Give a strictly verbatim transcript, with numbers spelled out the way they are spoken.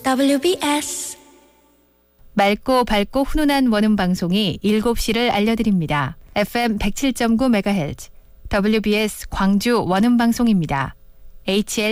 더블유비에스 맑고 밝고 훈훈한 원음 방송이 일곱 시를 알려드립니다. 에프엠 백칠 점 구 메가헤르츠 더블유비에스 광주 원음 방송입니다. 에이치엘